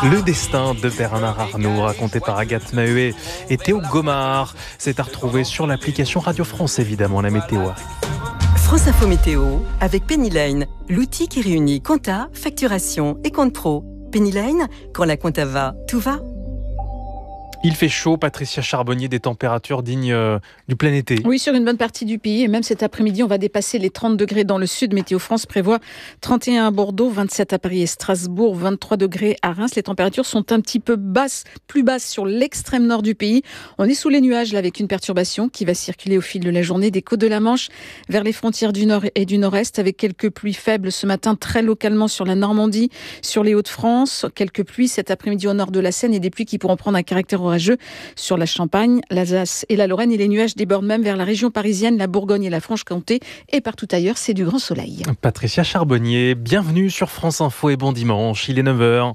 Le destin de Bernard Arnault, raconté par Agathe Maheuet et Théo Gomard. C'est à retrouver sur l'application Radio France, évidemment, la météo. France Info Météo avec Pennyline, l'outil qui réunit compta, facturation et compte pro. Pennyline, quand la compta va, tout va. Il fait chaud, Patricia Charbonnier, des températures dignes du plein été. Oui, sur une bonne partie du pays. Et même cet après-midi, on va dépasser les 30 degrés dans le sud. Météo France prévoit 31 à Bordeaux, 27 à Paris et Strasbourg, 23 degrés à Reims. Les températures sont un petit peu basses, plus basses sur l'extrême nord du pays. On est sous les nuages là, avec une perturbation qui va circuler au fil de la journée des côtes de la Manche vers les frontières du nord et du nord-est, avec quelques pluies faibles ce matin, très localement sur la Normandie, sur les Hauts-de-France. Quelques pluies cet après-midi au nord de la Seine et des pluies qui pourront prendre un caractère orageux sur la Champagne, l'Alsace et la Lorraine, et les nuages débordent même vers la région parisienne, la Bourgogne et la Franche-Comté, et partout ailleurs, c'est du grand soleil. Patricia Charbonnier, bienvenue sur France Info et bon dimanche, il est 9h.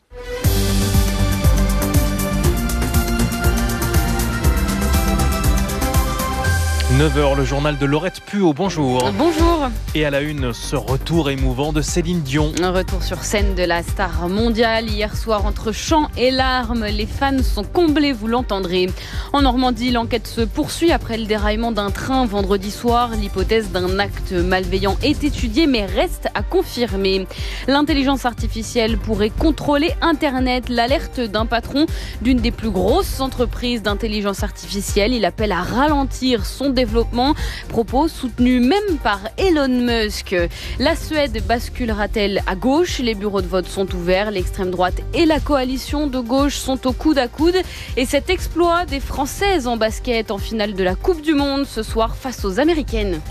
9h, le journal de Laurette Puot, bonjour. Bonjour. Et à la une, ce retour émouvant de Céline Dion. Un retour sur scène de la star mondiale. Hier soir, entre chants et larmes, les fans sont comblés, vous l'entendrez. En Normandie, l'enquête se poursuit après le déraillement d'un train vendredi soir. L'hypothèse d'un acte malveillant est étudiée, mais reste à confirmer. L'intelligence artificielle pourrait contrôler Internet. L'alerte d'un patron d'une des plus grosses entreprises d'intelligence artificielle. Il appelle à ralentir son développement, propos soutenus même par Elon Musk. La Suède basculera-t-elle à gauche ? Les bureaux de vote sont ouverts, l'extrême droite et la coalition de gauche sont au coude à coude. Et cet exploit des Françaises en basket en finale de la Coupe du Monde ce soir face aux Américaines.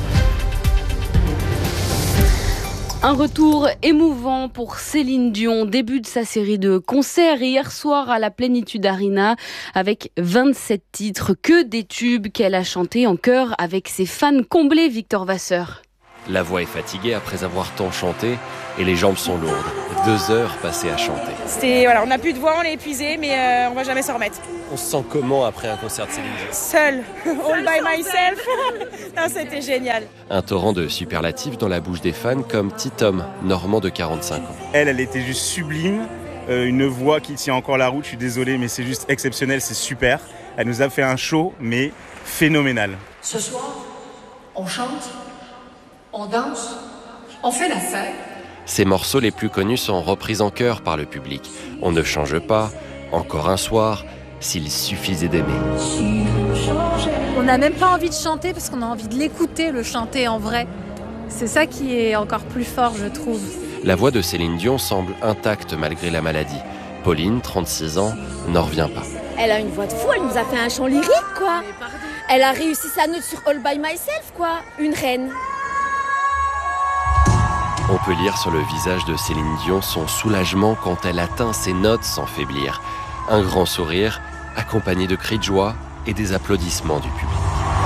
Un retour émouvant pour Céline Dion, début de sa série de concerts hier soir à la Plénitude Arena avec 27 titres, que des tubes qu'elle a chantés en chœur avec ses fans comblés, Victor Vasseur. La voix est fatiguée après avoir tant chanté et les jambes sont lourdes. 2 heures passées à chanter. On n'a plus de voix, on est épuisé, mais on va jamais s'en remettre. On se sent comment après un concert de Céline Dion ? Seul, all by myself. Non, c'était génial. Un torrent de superlatifs dans la bouche des fans comme Titom, normand de 45 ans. Elle était juste sublime, une voix qui tient encore la route, je suis désolé, mais c'est juste exceptionnel, c'est super. Elle nous a fait un show, mais phénoménal. Ce soir, on chante, on danse, on fait la fête. Ses morceaux les plus connus sont repris en chœur par le public. On ne change pas, encore un soir, s'il suffisait d'aimer. On n'a même pas envie de chanter parce qu'on a envie de l'écouter, le chanter en vrai. C'est ça qui est encore plus fort, je trouve. La voix de Céline Dion semble intacte malgré la maladie. Pauline, 36 ans, n'en revient pas. Elle a une voix de fou, elle nous a fait un chant lyrique, quoi. Elle a réussi sa note sur All By Myself, quoi. Une reine. On peut lire sur le visage de Céline Dion son soulagement quand elle atteint ses notes sans faiblir. Un grand sourire, accompagné de cris de joie et des applaudissements du public.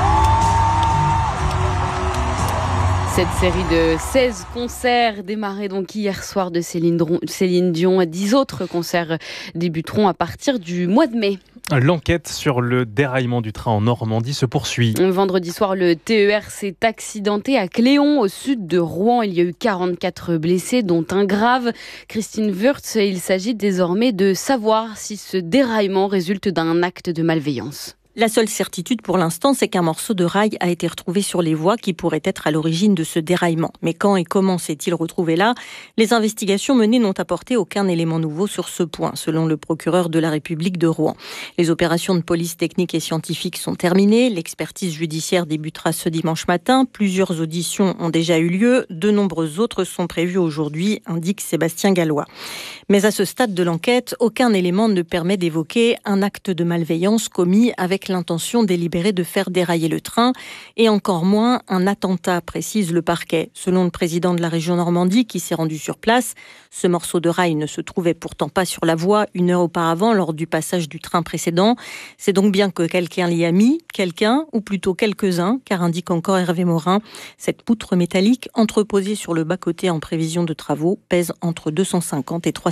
Cette série de 16 concerts démarrait donc hier soir de Céline Dion. 10 autres concerts débuteront à partir du mois de mai. L'enquête sur le déraillement du train en Normandie se poursuit. Vendredi soir, le TER s'est accidenté à Cléon, au sud de Rouen. Il y a eu 44 blessés, dont un grave. Christine Wurtz, il s'agit désormais de savoir si ce déraillement résulte d'un acte de malveillance. La seule certitude pour l'instant, c'est qu'un morceau de rail a été retrouvé sur les voies qui pourrait être à l'origine de ce déraillement. Mais quand et comment s'est-il retrouvé là ? Les investigations menées n'ont apporté aucun élément nouveau sur ce point, selon le procureur de la République de Rouen. Les opérations de police technique et scientifique sont terminées. L'expertise judiciaire débutera ce dimanche matin. Plusieurs auditions ont déjà eu lieu. De nombreuses autres sont prévues aujourd'hui, indique Sébastien Gallois. Mais à ce stade de l'enquête, aucun élément ne permet d'évoquer un acte de malveillance commis avec l'intention délibérée de faire dérailler le train et encore moins un attentat, précise le parquet. Selon le président de la région Normandie qui s'est rendu sur place, ce morceau de rail ne se trouvait pourtant pas sur la voie 1 heure auparavant lors du passage du train précédent. C'est donc bien que quelqu'un l'y a mis, quelqu'un ou plutôt quelques-uns, car indique encore Hervé Morin, cette poutre métallique entreposée sur le bas-côté en prévision de travaux pèse entre 250 et 300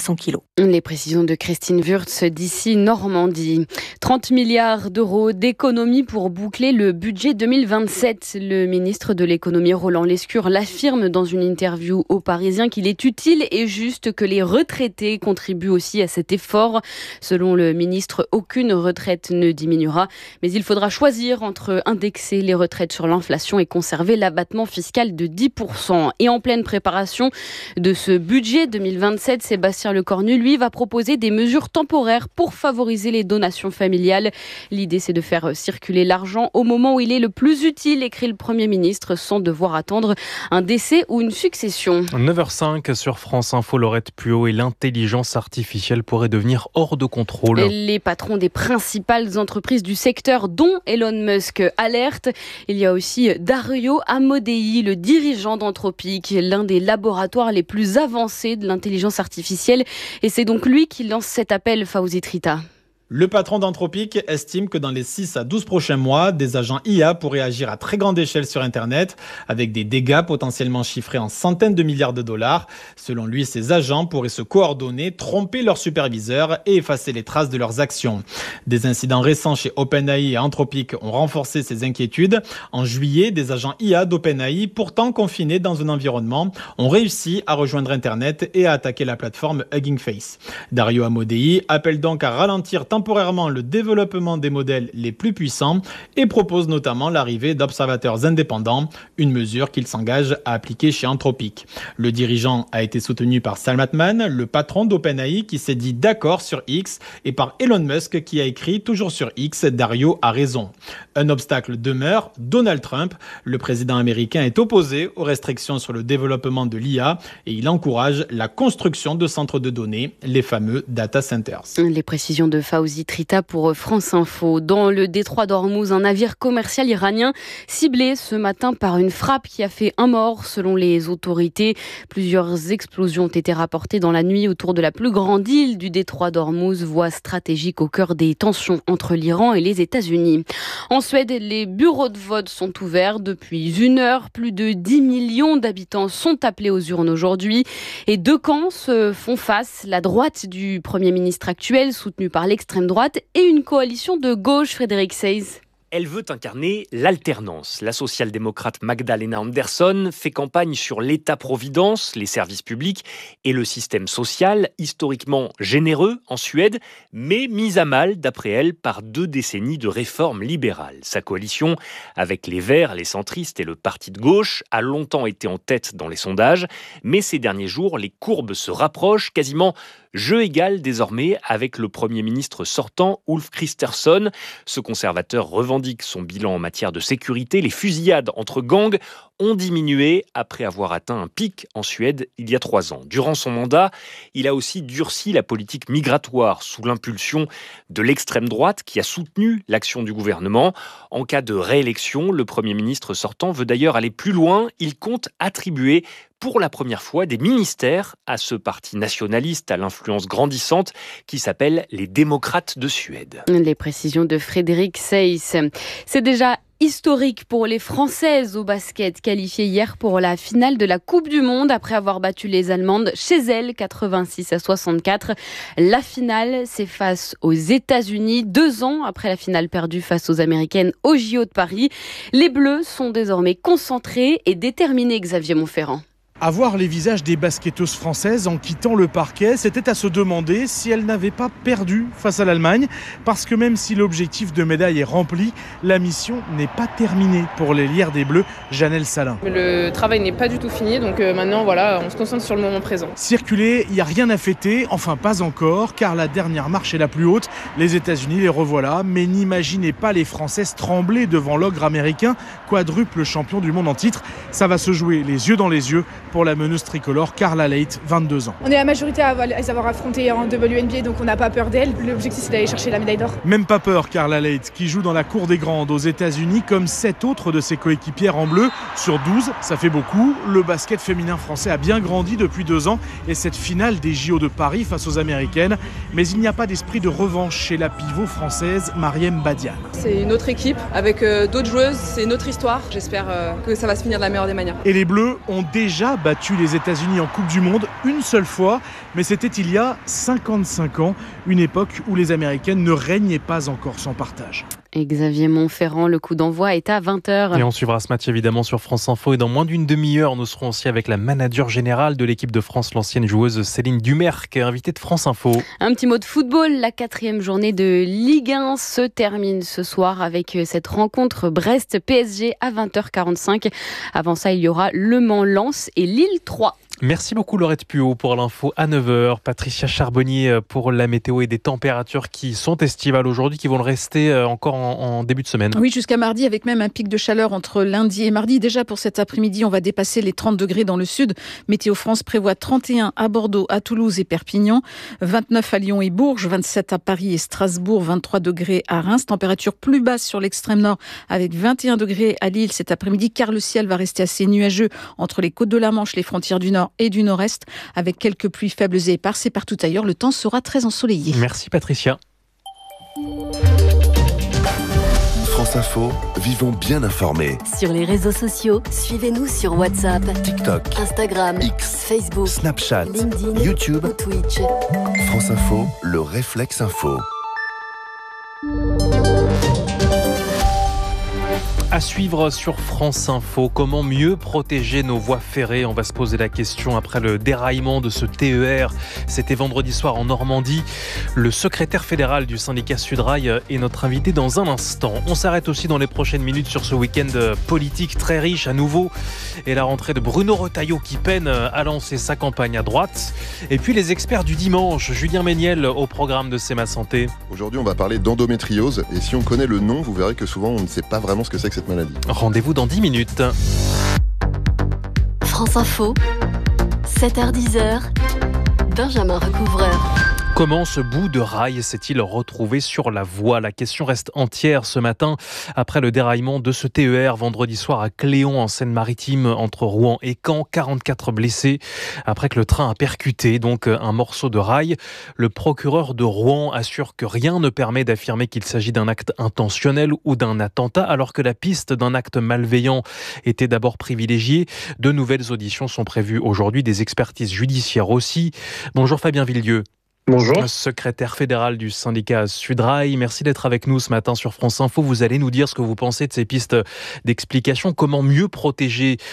300 kilos. Les précisions de Christine Wurtz d'ici Normandie. 30 milliards d'euros d'économies pour boucler le budget 2027. Le ministre de l'économie Roland Lescure l'affirme dans une interview aux Parisiens qu'il est utile et juste que les retraités contribuent aussi à cet effort. Selon le ministre, aucune retraite ne diminuera, mais il faudra choisir entre indexer les retraites sur l'inflation et conserver l'abattement fiscal de 10%. Et en pleine préparation de ce budget 2027, Sébastien Lecornu, lui, va proposer des mesures temporaires pour favoriser les donations familiales. L'idée, c'est de faire circuler l'argent au moment où il est le plus utile, écrit le Premier ministre, sans devoir attendre un décès ou une succession. 9h05 sur France Info, Laurette Puot, et l'intelligence artificielle pourrait devenir hors de contrôle. Les patrons des principales entreprises du secteur, dont Elon Musk, alertent. Il y a aussi Dario Amodei, le dirigeant d'Anthropic, l'un des laboratoires les plus avancés de l'intelligence artificielle. Et c'est donc lui qui lance cet appel, Fawzi Trita. Le patron d'Anthropic estime que dans les 6 à 12 prochains mois, des agents IA pourraient agir à très grande échelle sur Internet, avec des dégâts potentiellement chiffrés en centaines de milliards de dollars. Selon lui, ces agents pourraient se coordonner, tromper leurs superviseurs et effacer les traces de leurs actions. Des incidents récents chez OpenAI et Anthropic ont renforcé ces inquiétudes. En juillet, des agents IA d'OpenAI, pourtant confinés dans un environnement, ont réussi à rejoindre Internet et à attaquer la plateforme Hugging Face. Dario Amodei appelle donc à ralentir temporairement le développement des modèles les plus puissants et propose notamment l'arrivée d'observateurs indépendants, une mesure qu'il s'engage à appliquer chez Anthropic. Le dirigeant a été soutenu par Sam Altman, le patron d'OpenAI, qui s'est dit d'accord sur X, et par Elon Musk, qui a écrit toujours sur X, Dario a raison. Un obstacle demeure, Donald Trump. Le président américain est opposé aux restrictions sur le développement de l'IA et il encourage la construction de centres de données, les fameux data centers. Les précisions de Fawzi Trita pour France Info. Dans le détroit d'Ormuz, un navire commercial iranien ciblé ce matin par une frappe qui a fait un mort selon les autorités. Plusieurs explosions ont été rapportées dans la nuit autour de la plus grande île du détroit d'Ormuz, voie stratégique au cœur des tensions entre l'Iran et les États-Unis. En Suède, les bureaux de vote sont ouverts depuis 1 heure. Plus de 10 millions d'habitants sont appelés aux urnes aujourd'hui. Et deux camps se font face. La droite du Premier ministre actuel, soutenue par l'extrême droite, et une coalition de gauche, Frédéric Seyss. Elle veut incarner l'alternance. La social-démocrate Magdalena Andersson fait campagne sur l'État-providence, les services publics et le système social, historiquement généreux en Suède, mais mis à mal, d'après elle, par 2 décennies de réformes libérales. Sa coalition, avec les Verts, les centristes et le parti de gauche, a longtemps été en tête dans les sondages, mais ces derniers jours, les courbes se rapprochent, quasiment jeu égal désormais avec le Premier ministre sortant, Ulf Kristersson. Ce conservateur revendique son bilan en matière de sécurité. Les fusillades entre gangs ont diminué après avoir atteint un pic en Suède il y a 3 ans. Durant son mandat, il a aussi durci la politique migratoire sous l'impulsion de l'extrême droite qui a soutenu l'action du gouvernement. En cas de réélection, le Premier ministre sortant veut d'ailleurs aller plus loin. Il compte attribuer pour la première fois des ministères à ce parti nationaliste à l'influence grandissante qui s'appelle les démocrates de Suède. Les précisions de Frédéric Seyss. C'est déjà historique pour les Françaises au basket, qualifiées hier pour la finale de la Coupe du Monde après avoir battu les Allemandes chez elles 86-64. La finale, c'est face aux États-Unis, 2 ans après la finale perdue face aux Américaines au JO de Paris. Les Bleus sont désormais concentrés et déterminés, Xavier Montferrand. Avoir les visages des basketteuses françaises en quittant le parquet, c'était à se demander si elles n'avaient pas perdu face à l'Allemagne. Parce que même si l'objectif de médaille est rempli, la mission n'est pas terminée pour les lières des Bleus, Janelle Salin. Le travail n'est pas du tout fini, donc maintenant voilà, on se concentre sur le moment présent. Circuler, il n'y a rien à fêter, enfin pas encore, car la dernière marche est la plus haute. Les États-Unis les revoilà, mais n'imaginez pas les Françaises trembler devant l'ogre américain, quadruple champion du monde en titre. Ça va se jouer les yeux dans les yeux pour la meneuse tricolore Carla Leight, 22 ans. On est la majorité à les avoir affrontées en WNBA, donc on n'a pas peur d'elles. L'objectif, c'est d'aller chercher la médaille d'or. Même pas peur, Carla Leight, qui joue dans la cour des grandes aux États-Unis, comme 7 autres de ses coéquipières en bleu. Sur 12, ça fait beaucoup. Le basket féminin français a bien grandi depuis 2 ans et cette finale des JO de Paris face aux Américaines. Mais il n'y a pas d'esprit de revanche chez la pivot française Marième Badiane. C'est une autre équipe avec d'autres joueuses, c'est une autre histoire. J'espère que ça va se finir de la meilleure des manières. Et les Bleus ont déjà battu les États-Unis en Coupe du Monde une seule fois, mais c'était il y a 55 ans, une époque où les Américaines ne régnaient pas encore sans partage. Et Xavier Montferrand, le coup d'envoi est à 20h. Et on suivra ce match évidemment sur France Info. Et dans moins d'une demi-heure, nous serons aussi avec la manager générale de l'équipe de France, l'ancienne joueuse Céline Dumerc, invitée de France Info. Un petit mot de football. La 4e journée de Ligue 1 se termine ce soir avec cette rencontre Brest-PSG à 20h45. Avant ça, il y aura Le Mans-Lens et Lille 3. Merci beaucoup Laurette Puot pour l'info à 9h. Patricia Charbonnier pour la météo et des températures qui sont estivales aujourd'hui, qui vont le rester encore en début de semaine. Oui, jusqu'à mardi, avec même un pic de chaleur entre lundi et mardi. Déjà pour cet après-midi, on va dépasser les 30 degrés dans le sud. Météo France prévoit 31 à Bordeaux, à Toulouse et Perpignan, 29 à Lyon et Bourges, 27 à Paris et Strasbourg, 23 degrés à Reims. Température plus basse sur l'extrême nord avec 21 degrés à Lille cet après-midi, car le ciel va rester assez nuageux entre les côtes de la Manche, les frontières du nord et du nord-est, avec quelques pluies faibles et éparses. Et partout ailleurs, le temps sera très ensoleillé. Merci Patricia. France Info, vivons bien informés. Sur les réseaux sociaux, suivez-nous sur WhatsApp, TikTok, Instagram, X, Facebook, Snapchat, LinkedIn, YouTube ou Twitch. France Info, le réflexe info. À suivre sur France Info, comment mieux protéger nos voies ferrées ? On va se poser la question après le déraillement de ce TER. C'était vendredi soir en Normandie. Le secrétaire fédéral du syndicat Sudrail est notre invité dans un instant. On s'arrête aussi dans les prochaines minutes sur ce week-end politique très riche à nouveau. Et la rentrée de Bruno Retailleau qui peine à lancer sa campagne à droite. Et puis les experts du dimanche, Julien Méniel au programme de C'est ma santé. Aujourd'hui, on va parler d'endométriose. Et si on connaît le nom, vous verrez que souvent, on ne sait pas vraiment ce que c'est que cette maladie. Rendez-vous dans 10 minutes. France Info, 7h-10h, Benjamin Recouvreur. Comment ce bout de rail s'est-il retrouvé sur la voie ? La question reste entière ce matin après le déraillement de ce TER vendredi soir à Cléon en Seine-Maritime entre Rouen et Caen. 44 blessés après que le train a percuté donc un morceau de rail. Le procureur de Rouen assure que rien ne permet d'affirmer qu'il s'agit d'un acte intentionnel ou d'un attentat alors que la piste d'un acte malveillant était d'abord privilégiée. De nouvelles auditions sont prévues aujourd'hui, des expertises judiciaires aussi. Bonjour Fabien Villieu. Bonjour. Secrétaire fédéral du syndicat Sudrail, merci d'être avec nous ce matin sur France Info. Vous allez nous dire ce que vous pensez de ces pistes d'explication. Comment mieux protéger